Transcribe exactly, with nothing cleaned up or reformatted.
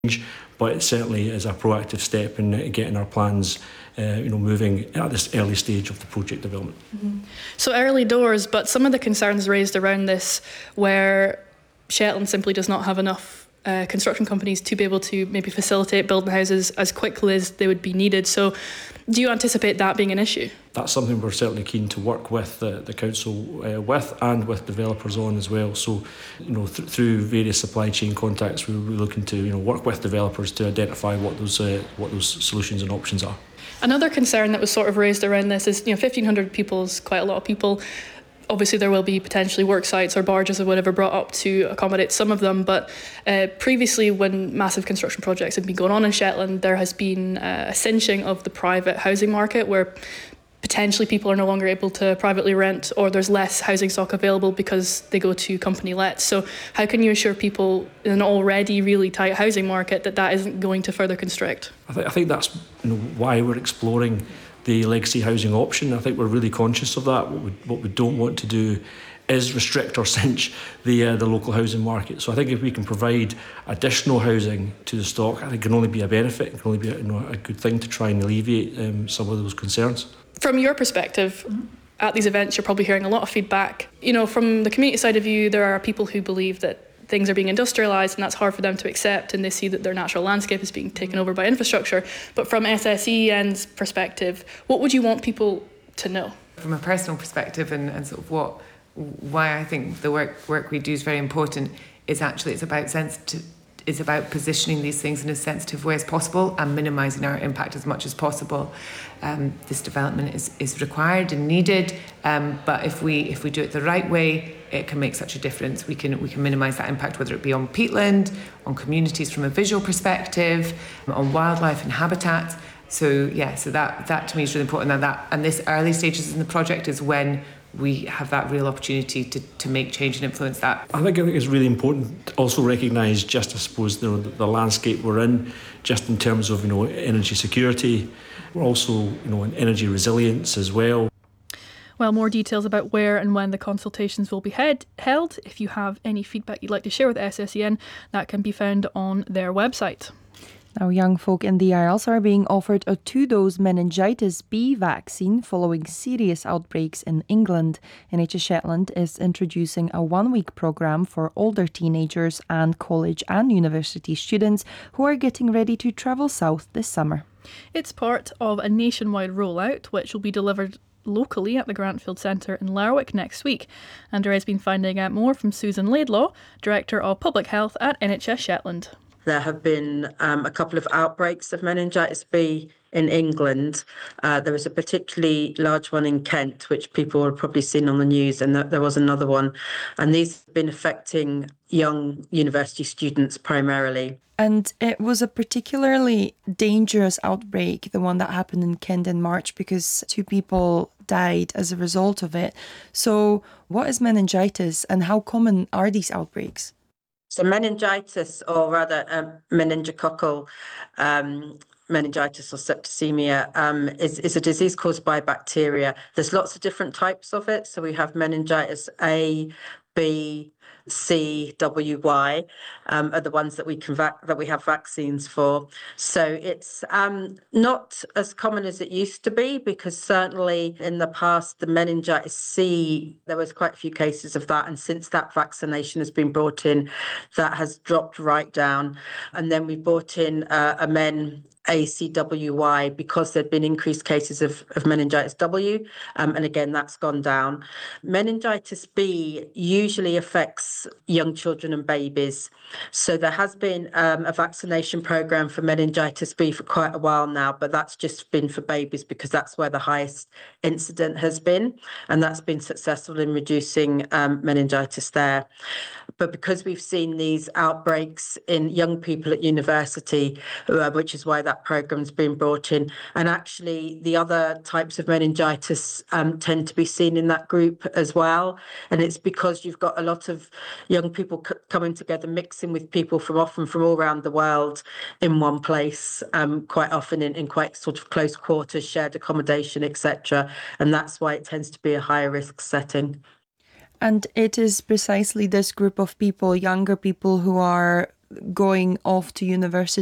but it certainly is a proactive step in uh, getting our plans uh, you know, moving at this early stage of the project development. Mm-hmm. So early doors, but some of the concerns raised around this where Shetland simply does not have enough uh, construction companies to be able to maybe facilitate building houses as quickly as they would be needed. So do you anticipate that being an issue? That's something we're certainly keen to work with the, the council uh, with and with developers on as well. So, you know, th- through various supply chain contacts, we're looking to you know work with developers to identify what those uh, what those solutions and options are. Another concern that was sort of raised around this is, you know, fifteen hundred people is quite a lot of people. Obviously, there will be potentially work sites or barges or whatever brought up to accommodate some of them. But uh, previously, when massive construction projects have been going on in Shetland, there has been uh, a cinching of the private housing market where potentially people are no longer able to privately rent, or there's less housing stock available because they go to company lets. So how can you assure people in an already really tight housing market that that isn't going to further constrict? I, th- I think that's you know, why we're exploring the legacy housing option. I think we're really conscious of that. What we, what we don't want to do is restrict or cinch the uh, the local housing market. So I think if we can provide additional housing to the stock, I think it can only be a benefit. It can only be a, you know, a good thing to try and alleviate um, some of those concerns. From your perspective, mm-hmm. at these events, you're probably hearing a lot of feedback. You know, from the community side of you, there are people who believe that things are being industrialised and that's hard for them to accept, and they see that their natural landscape is being taken over by infrastructure. But from S S E N's perspective, what would you want people to know? From a personal perspective and, and sort of what why I think the work work we do is very important is actually it's about sensitive it's about positioning these things in as sensitive way as possible and minimising our impact as much as possible. Um, this development is, is required and needed, um, but if we if we do it the right way, it can make such a difference. We can we can minimise that impact, whether it be on peatland, on communities from a visual perspective, on wildlife and habitat. So yeah, so that that to me is really important. And that and this early stages in the project is when we have that real opportunity to, to make change and influence that. I think, I think it's really important to also recognise just, I suppose, the, the landscape we're in, just in terms of, you know, energy security. We're also, you know, in energy resilience as well. Well, more details about where and when the consultations will be head, held. If you have any feedback you'd like to share with S S E N, that can be found on their website. Now, young folk in the Isles are being offered a two-dose meningitis B vaccine following serious outbreaks in England. N H S Shetland is introducing a one-week programme for older teenagers and college and university students who are getting ready to travel south this summer. It's part of a nationwide rollout which will be delivered locally at the Grantfield Centre in Lerwick next week. And there has been finding out more from Susan Laidlaw, Director of Public Health at N H S Shetland. There have been um, a couple of outbreaks of meningitis B in England. Uh, there was a particularly large one in Kent, which people have probably seen on the news, and th- there was another one. And these have been affecting young university students primarily. And it was a particularly dangerous outbreak, the one that happened in Kent in March, because two people died as a result of it. So what is meningitis and how common are these outbreaks? So meningitis, or rather um, meningococcal um, meningitis or septicemia, um, is, is a disease caused by bacteria. There's lots of different types of it. So we have meningitis A, B, C, W, Y, um, are the ones that we can vac- that we have vaccines for. So it's um, not as common as it used to be, because certainly in the past, the meningitis C, there was quite a few cases of that. And since that vaccination has been brought in, that has dropped right down. And then we brought in uh, a men A C W Y because there'd been increased cases of, of meningitis W, um, and again that's gone down. Meningitis B usually affects young children and babies, so there has been um, a vaccination program for meningitis B for quite a while now, but that's just been for babies because that's where the highest incident has been, and that's been successful in reducing um, meningitis there. But because we've seen these outbreaks in young people at university, uh, which is why that program's been brought in, and actually the other types of meningitis um, tend to be seen in that group as well. And it's because you've got a lot of young people c- coming together, mixing with people from often from all around the world in one place, um, quite often in, in quite sort of close quarters, shared accommodation, et cetera. And that's why it tends to be a higher risk setting. And it is precisely this group of people, younger people, who are going off to university